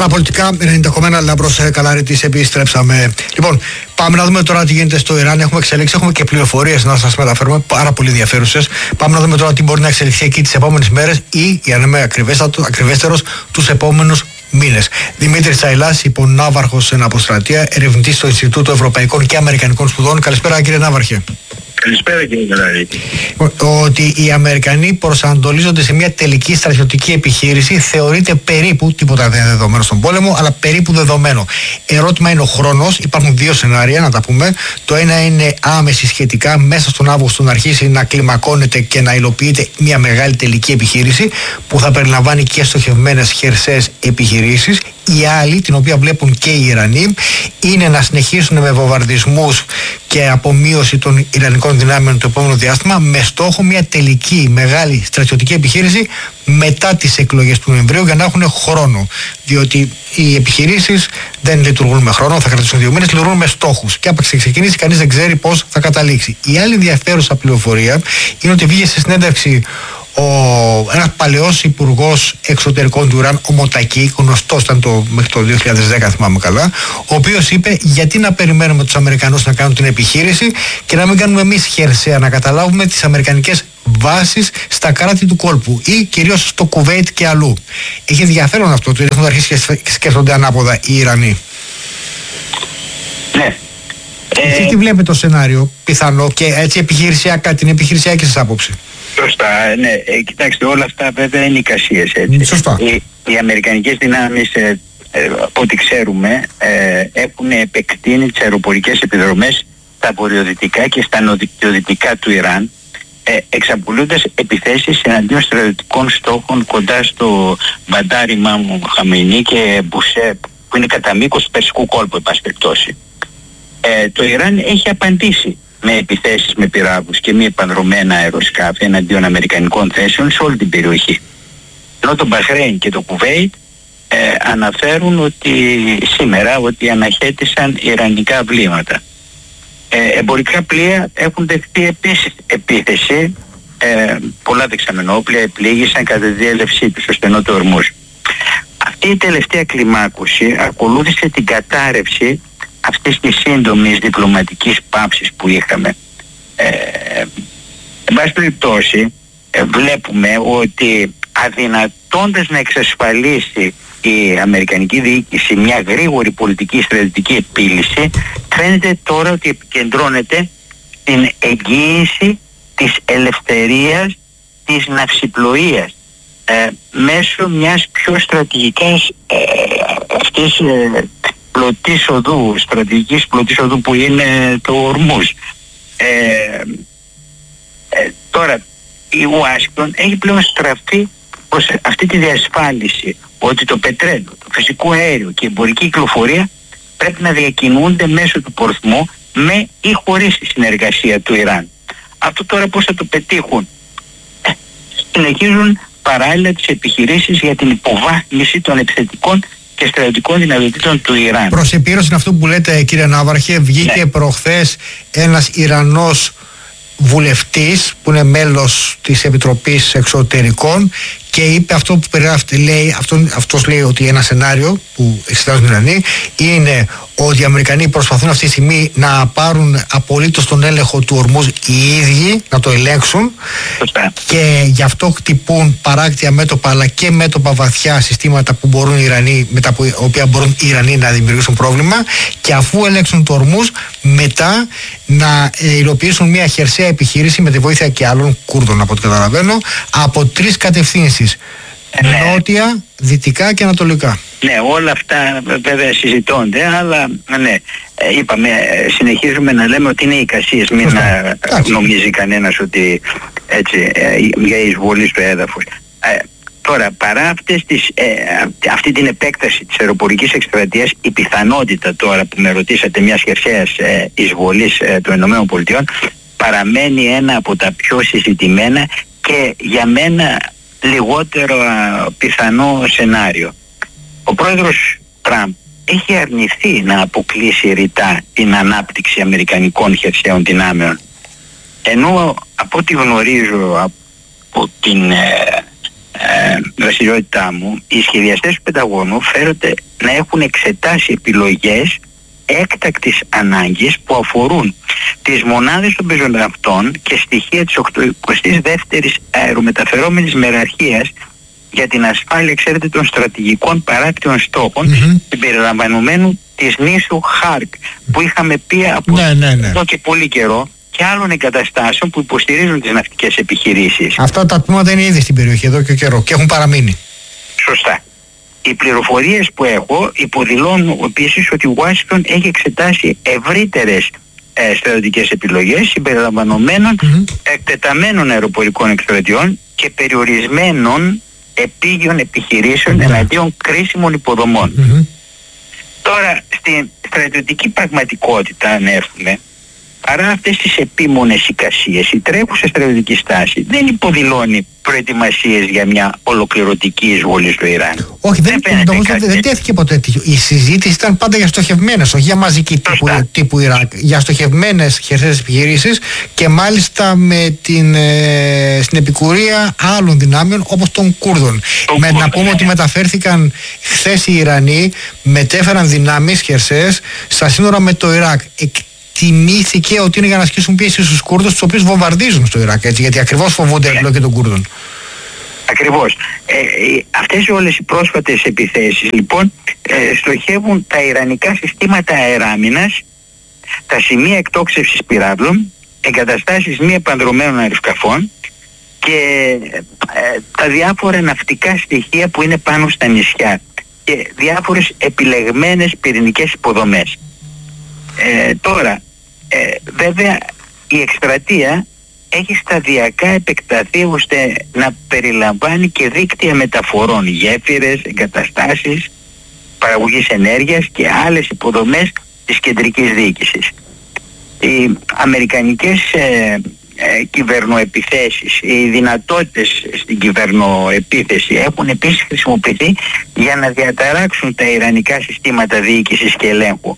Παραπολιτικά 90,1 Λάμπρος Καλαρίτης, επιστρέψαμε. Λοιπόν, πάμε να δούμε τώρα τι γίνεται στο Ιράν. Έχουμε εξελίξει, έχουμε και πληροφορίες να σας μεταφέρουμε, πάρα πολύ ενδιαφέρουσες. Πάμε να δούμε τώρα τι μπορεί να εξελιχθεί εκεί τις επόμενες μέρες ή, για να είμαι ακριβέστερος, τους επόμενους μήνες. Δημήτρης Τσαϊλάς, υπονάβαρχος εν αποστρατεία, ερευνητής στο Ινστιτούτο Ευρωπαϊκών και Αμερικανικών Σπουδών. Καλησπέρα, κύριε Ναύαρχε. Καλησπέρα, κύριε Καλαρίτη. Ότι οι Αμερικανοί προσανατολίζονται σε μια τελική στρατιωτική επιχείρηση θεωρείται περίπου, τίποτα δεν είναι δεδομένο στον πόλεμο, αλλά περίπου δεδομένο. Ερώτημα είναι ο χρόνος. Υπάρχουν δύο σενάρια, να τα πούμε. Το ένα είναι άμεση σχετικά, μέσα στον Αύγουστο να αρχίσει να κλιμακώνεται και να υλοποιείται μια μεγάλη τελική επιχείρηση που θα περιλαμβάνει και στοχευμένες χερσαίες επιχειρήσεις. Η άλλη, την οποία βλέπουν και οι Ιρανοί, είναι να συνεχίσουν με βομβαρδισμούς και απομείωση των Ιρανικών δυνάμεων το επόμενο διάστημα, με στόχο μια τελική μεγάλη στρατιωτική επιχείρηση μετά τις εκλογές του Νοεμβρίου, για να έχουν χρόνο. Διότι οι επιχειρήσεις δεν λειτουργούν με χρόνο, θα κρατήσουν 2 μήνες, λειτουργούν με στόχους. Και άπαξ ξεκινήσει, κανείς δεν ξέρει πώς θα καταλήξει. Η άλλη ενδιαφέρουσα πληροφορία είναι ότι βγήκε σε συνέντευξη ένας παλαιός υπουργός εξωτερικών του Ιράν, ο Μοτακί, γνωστός ήταν μέχρι το 2010, θυμάμαι καλά, ο οποίος είπε γιατί να περιμένουμε τους Αμερικανούς να κάνουν την επιχείρηση και να μην κάνουμε εμείς χερσαία, να καταλάβουμε τις αμερικανικές βάσεις στα κράτη του κόλπου ή κυρίως στο Κουβέιτ και αλλού. Έχει ενδιαφέρον αυτό, ότι έχουν αρχίσει και σκέφτονται ανάποδα οι Ιρανοί. Ναι. Εσύ τι βλέπετε το σενάριο πιθανό και έτσι επιχειρησιακά, την επιχειρησιακή σας άποψη? Σωστά, ναι. Κοιτάξτε, όλα αυτά βέβαια είναι εικασίες, έτσι. Σωστά. Οι αμερικανικές δυνάμεις, από ό,τι ξέρουμε, έχουν επεκτείνει τις αεροπορικές επιδρομές στα βορειοδυτικά και στα νοτιοδυτικά του Ιράν, εξαπολύοντας επιθέσεις εναντίον στρατιωτικών στόχων κοντά στο Μπαντάρ Ιμάμ Χαμεϊνί και Μπουσέ, που είναι κατά μήκος του Περσικού κόλπου, εν πάση περιπτώσει. Το Ιράν έχει απαντήσει με επιθέσεις με πυράβλους και μη επανδρομένα αεροσκάφη εναντίον αμερικανικών θέσεων σε όλη την περιοχή. Ενώ το Μπαχρέιν και το Κουβέιτ αναφέρουν ότι σήμερα αναχέτησαν ιρανικά βλήματα. Εμπορικά πλοία έχουν δεχτεί επίσης επίθεση, πολλά δεξαμενόπλια επλήγησαν κατά τη διέλευσή τους στο στενό του Ορμούζ. Αυτή η τελευταία κλιμάκωση ακολούθησε την κατάρρευση αυτής της σύντομης διπλωματικής παύσης που είχαμε. Εν πάση περιπτώσει, βλέπουμε ότι αδυνατώντας να εξασφαλίσει η αμερικανική διοίκηση μια γρήγορη πολιτική στρατιωτική επίλυση, φαίνεται τώρα ότι επικεντρώνεται στην εγγύηση της ελευθερίας της ναυσιπλοείας μέσω μιας πιο στρατηγικής αυτής πλωτής οδού, στρατηγικής πλωτής οδού που είναι το Ορμούζ. Τώρα η Ουάσιγκτον έχει πλέον στραφεί προς αυτή τη διασφάλιση ότι το πετρέλαιο, το φυσικό αέριο και η εμπορική κυκλοφορία πρέπει να διακινούνται μέσω του πορθμού με ή χωρίς τη συνεργασία του Ιράν. Αυτό τώρα πώς θα το πετύχουν? Συνεχίζουν παράλληλα τις επιχειρήσεις για την υποβάθμιση των επιθετικών και στρατιωτικών δυνατοτήτων του Ιράν. Προς επίρρωση είναι αυτό που λέτε, κύριε Ναύαρχε, βγήκε προχθές ένας Ιρανός βουλευτής που είναι μέλος της Επιτροπής Εξωτερικών και είπε αυτό που περιγράφεται, λέει, αυτός λέει ότι ένα σενάριο που εξετάζουν οι Ιρανοί είναι ότι οι Αμερικανοί προσπαθούν αυτή τη στιγμή να πάρουν απολύτως τον έλεγχο του Ορμούζ οι ίδιοι, να το ελέγξουν και γι' αυτό χτυπούν παράκτια μέτωπα αλλά και μέτωπα βαθιά συστήματα που μπορούν οι Ιρανοί, με τα οποία μπορούν οι Ιρανοί να δημιουργήσουν πρόβλημα, και αφού ελέγξουν το Ορμούζ μετά να υλοποιήσουν μια χερσαία επιχείρηση με τη βοήθεια και άλλων Κούρδων, από ό,τι καταλαβαίνω, από 3 κατευθύνσεις. Νότια, δυτικά και ανατολικά. Ναι, όλα αυτά βέβαια συζητώνται, αλλά ναι, είπαμε, συνεχίζουμε να λέμε ότι είναι εικασίες, μην νομίζει κανένας ότι έτσι για εισβολή στο έδαφος. Τώρα, παρά αυτή την επέκταση της αεροπορικής εκστρατείας, η πιθανότητα τώρα που με ρωτήσατε μιας χερσαίας εισβολής των ΗΠΑ παραμένει ένα από τα πιο συζητημένα και για μένα λιγότερο πιθανό σενάριο. Ο πρόεδρος Τραμπ έχει αρνηθεί να αποκλείσει ρητά την ανάπτυξη αμερικανικών χερσαίων δυνάμεων, ενώ από ό,τι γνωρίζω από την δραστηριότητά μου, οι σχεδιαστές του Πενταγώνου φέρονται να έχουν εξετάσει επιλογές έκτακτης ανάγκης που αφορούν τις μονάδες των πεζοναυτών και στοιχεία της 82ης αερομεταφερόμενης μεραρχίας για την ασφάλεια, ξέρετε, των στρατηγικών παράκτιων στόχων, συμπεριλαμβανομένου της νήσου Χάρκ, που είχαμε πει από εδώ και πολύ καιρό, και άλλων εγκαταστάσεων που υποστηρίζουν τις ναυτικές επιχειρήσεις. Αυτά τα τμήματα είναι ήδη στην περιοχή εδώ και καιρό και έχουν παραμείνει. Σωστά. Οι πληροφορίες που έχω υποδηλώνουν επίσης ότι η Ουάσιγκτον έχει εξετάσει ευρύτερες στρατιωτικές επιλογές συμπεριλαμβανομένων εκτεταμένων αεροπορικών εκστρατιών και περιορισμένων επίγειων επιχειρήσεων εναντίον κρίσιμων υποδομών. Τώρα, στην στρατιωτική πραγματικότητα, αν έρθουμε, παρά αυτές τις επίμονες εικασίες, η τρέχουσα στρατιωτική στάση δεν υποδηλώνει προετοιμασίες για μια ολοκληρωτική εισβολή στο Ιράν. Όχι, δεν τέθηκε ποτέ. Η συζήτηση ήταν πάντα για στοχευμένες, όχι για μαζική τύπου Ιράκ. Για στοχευμένες χερσαίες επιχειρήσεις και μάλιστα με στην επικουρία άλλων δυνάμεων όπως των Κούρδων. Να πούμε ότι μεταφέρθηκαν χθες οι Ιρανοί, μετέφεραν δυνάμεις χερσαίες στα σύνορα με το Ιράκ. Τιμήθηκε ότι είναι για να ασκήσουν πίεση στους Κούρδους, τους οποίους βομβαρδίζουν στο Ιράκ, έτσι, γιατί ακριβώς φοβούνται η εμπλοκή των Κούρδων. Ακριβώς. Αυτές όλες οι πρόσφατες επιθέσεις λοιπόν στοχεύουν τα ιρανικά συστήματα αεράμινας, τα σημεία εκτόξευσης πυράβλων, εγκαταστάσεις μη επανδρωμένων αεροσκαφών και τα διάφορα ναυτικά στοιχεία που είναι πάνω στα νησιά και διάφορες επιλεγμένες πυρηνικές υποδομές. Τώρα, βέβαια η εκστρατεία έχει σταδιακά επεκταθεί ώστε να περιλαμβάνει και δίκτυα μεταφορών, γέφυρες, εγκαταστάσεις παραγωγής ενέργειας και άλλες υποδομές της κεντρικής διοίκησης. Οι αμερικανικές κυβερνοεπιθέσεις, οι δυνατότητες στην κυβερνοεπίθεση έχουν επίσης χρησιμοποιηθεί για να διαταράξουν τα ιρανικά συστήματα διοίκησης και ελέγχου.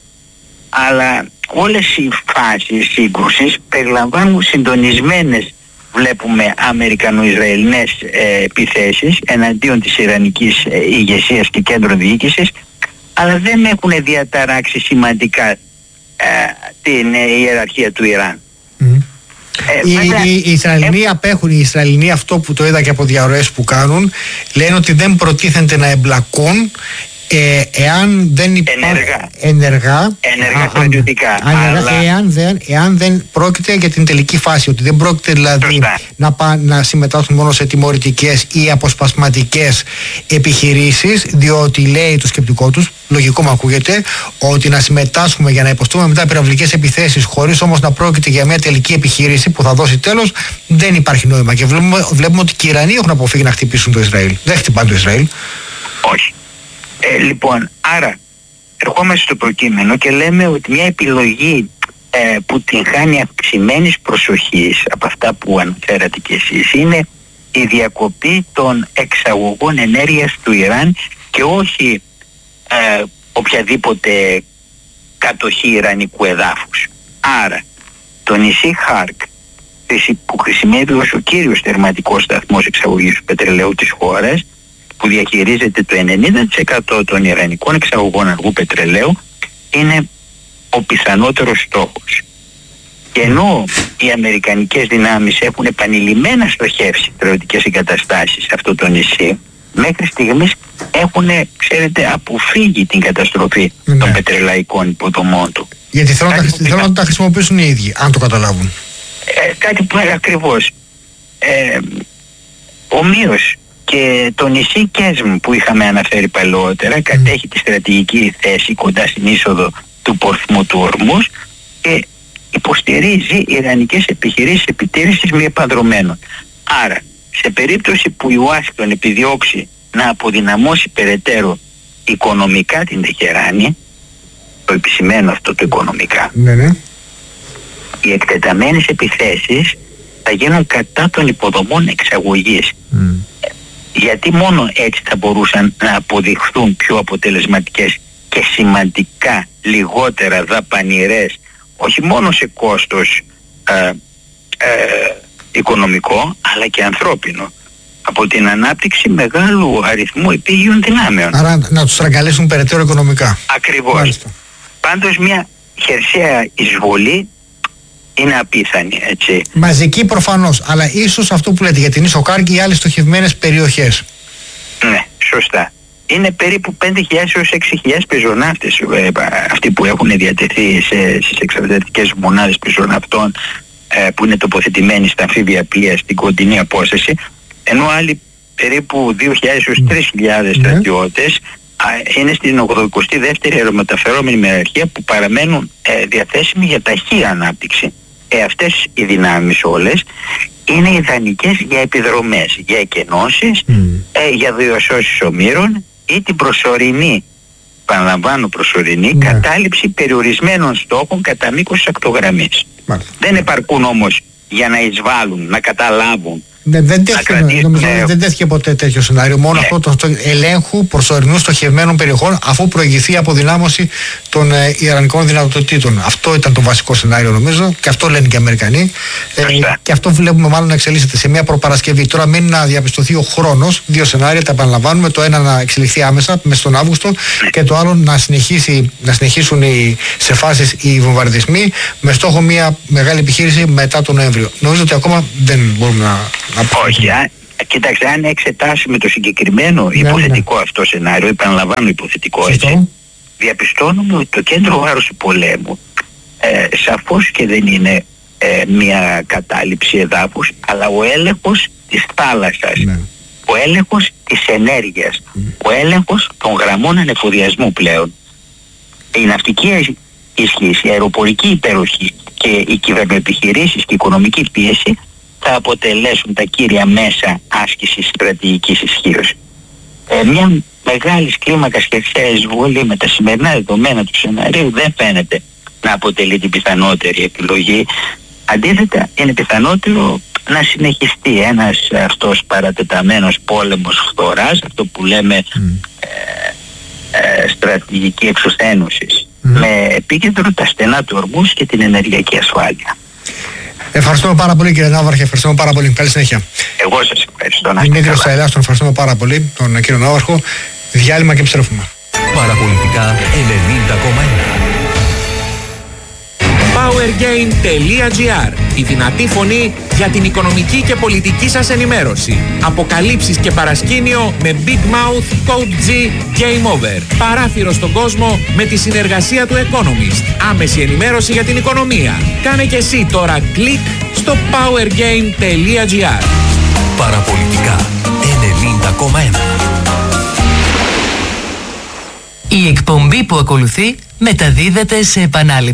Αλλά όλες οι φάσεις σύγκρουσης περιλαμβάνουν συντονισμένες, βλέπουμε, αμερικανο-ισραηλινές επιθέσεις εναντίον της ιρανικής ηγεσίας και κέντρων διοίκησης, αλλά δεν έχουν διαταράξει σημαντικά την ιεραρχία του Ιράν. Οι Ισραηλοί απέχουν, οι Ισραηλοί, αυτό που το είδα και από διαρροές που κάνουν, λένε ότι δεν προτίθενται να εμπλακούν εάν δεν ενεργά στρατιωτικά, εάν δεν πρόκειται για την τελική φάση, ότι δεν πρόκειται δηλαδή να συμμετάσχουν μόνο σε τιμωρητικές ή αποσπασματικές επιχειρήσεις, διότι λέει το σκεπτικό τους, λογικό μου ακούγεται, ότι να συμμετάσχουμε για να υποστούμε μετά πυραυλικές επιθέσεις χωρίς όμως να πρόκειται για μια τελική επιχείρηση που θα δώσει τέλος, δεν υπάρχει νόημα. Και βλέπουμε ότι και οι Ιρανοί έχουν αποφύγει να χτυπήσουν το Ισραήλ. Δεν χτυπάνε το Ισραήλ. Όχι. Λοιπόν, άρα ερχόμαστε στο προκείμενο και λέμε ότι μια επιλογή που την χάνει αυξημένης προσοχής από αυτά που αναφέρατε κι εσείς είναι η διακοπή των εξαγωγών ενέργειας του Ιράν και όχι οποιαδήποτε κατοχή ιρανικού εδάφους. Άρα το νησί Χάρκ, που χρησιμεύει ως ο κύριος τερματικός σταθμός εξαγωγής του πετρελαίου της χώρας, που διαχειρίζεται το 90% των ιρανικών εξαγωγών αργού πετρελαίου, είναι ο πιθανότερος στόχος. Και ενώ οι αμερικανικές δυνάμεις έχουν επανειλημμένα στοχεύσει στρατιωτικές εγκαταστάσεις σε αυτό το νησί, μέχρι στιγμής έχουν, ξέρετε, αποφύγει την καταστροφή των πετρελαϊκών υποδομών του. Γιατί θέλουν να τα χρησιμοποιήσουν οι ίδιοι, αν το καταλάβουν. Κάτι που ακριβώς. Ομοίως και το νησί Κέσμ που είχαμε αναφέρει παλαιότερα κατέχει τη στρατηγική θέση κοντά στην είσοδο του πορθμού του Ορμούς και υποστηρίζει ιρανικές επιχειρήσεις επιτήρησης μη επανδρωμένων. Άρα, σε περίπτωση που η Ουάσιγκτον επιδιώξει να αποδυναμώσει περαιτέρω οικονομικά την Τεχεράνη, το επισημαίνω αυτό το οικονομικά, οι εκτεταμένες επιθέσεις θα γίνουν κατά των υποδομών εξαγωγής. Γιατί μόνο έτσι θα μπορούσαν να αποδειχθούν πιο αποτελεσματικές και σημαντικά λιγότερα δαπανηρές, όχι μόνο σε κόστος οικονομικό, αλλά και ανθρώπινο, από την ανάπτυξη μεγάλου αριθμού επίγειων δυνάμεων. Άρα να τους στραγγαλίσουν περαιτέρω οικονομικά. Ακριβώς. Μάλιστα. Πάντως μια χερσαία εισβολή είναι απίθανη, έτσι. Μαζική προφανώς, αλλά ίσως αυτό που λέτε για την Ισοκάρκη ή άλλες στοχευμένες περιοχές. Ναι, σωστά. Είναι περίπου 5.000 έως 6.000 πεζοναύτες αυτοί που έχουν διατεθεί στις εξαρτητικές μονάδες πεζοναυτών που είναι τοποθετημένοι στα αμφίβια πλοία στην κοντινή απόσταση, ενώ άλλοι περίπου 2.000 έως 3.000 στρατιώτες είναι στην 82η αερομεταφερόμενη μοιραρχία που παραμένουν διαθέσιμοι για ταχεία ανάπτυξη. Αυτές οι δυνάμεις όλες είναι ιδανικές για επιδρομές, για εκενώσεις, για διασώσεις ομήρων ή την προσωρινή, παραλαμβάνω προσωρινή, κατάληψη περιορισμένων στόχων κατά μήκος ακτογραμμής. Δεν επαρκούν όμως για να εισβάλλουν, να καταλάβουν. Δεν τέθηκε ποτέ τέτοιο σενάριο. Μόνο αυτό το ελέγχου προσωρινού στοχευμένων περιοχών αφού προηγηθεί η αποδυνάμωση των ιρανικών δυνατοτήτων. Αυτό ήταν το βασικό σενάριο, νομίζω, και αυτό λένε και οι Αμερικανοί. Και αυτό βλέπουμε μάλλον να εξελίσσεται σε μια προπαρασκευή. Τώρα μένει να διαπιστωθεί ο χρόνος. Δύο σενάρια τα επαναλαμβάνουμε. Το ένα να εξελιχθεί άμεσα μέσα στον Αύγουστο και το άλλο να συνεχίσουν σε φάσεις οι βομβαρδισμοί με στόχο μια μεγάλη επιχείρηση μετά τον Νοέμβριο. Νομίζω ότι ακόμα δεν μπορούμε να. Όχι, κοιτάξτε, αν εξετάσουμε το συγκεκριμένο υποθετικό αυτό σενάριο, επαναλαμβάνω υποθετικό, έτσι, διαπιστώνουμε ότι το κέντρο βάρους του πολέμου σαφώς και δεν είναι μια κατάληψη εδάφους, αλλά ο έλεγχος της θάλασσας, ο έλεγχος της ενέργειας, ο έλεγχος των γραμμών ανεφοδιασμού πλέον. Η ναυτική ισχύς, η αεροπορική υπεροχή και οι κυβερνοεπιχειρήσεις και η οικονομική πίεση θα αποτελέσουν τα κύρια μέσα άσκησης στρατηγικής ισχύως. Μια μεγάλη κλίμακας χερσαία εισβολή με τα σημερινά δεδομένα του σενάριου δεν φαίνεται να αποτελεί την πιθανότερη επιλογή. Αντίθετα, είναι πιθανότερο να συνεχιστεί ένας αυτός παρατεταμένος πόλεμος φθοράς, αυτό που λέμε στρατηγική εξουθένωσης, με επίκεντρο τα στενά του ορμούς και την ενεργειακή ασφάλεια. Ευχαριστούμε πάρα πολύ, κύριε Ναύαρχε. Ευχαριστούμε πάρα πολύ. Καλή συνέχεια. Εγώ σας ευχαριστώ. Δημήτριος Σαηλάς, τον ευχαριστούμε πάρα πολύ, τον κύριο Ναύαρχο. Διάλειμμα και επιστρέφουμε. Παραπολιτικά 90,1. Powergain.gr. Η δυνατή φωνή για την οικονομική και πολιτική σας ενημέρωση. Αποκαλύψεις και παρασκήνιο με Big Mouth, Code G, Game Over. Παράθυρο στον κόσμο με τη συνεργασία του Economist. Άμεση ενημέρωση για την οικονομία. Κάνε και εσύ τώρα κλικ στο Powergain.gr. Παραπολιτικά 90,1. Η εκπομπή που ακολουθεί μεταδίδεται σε επανάληψη.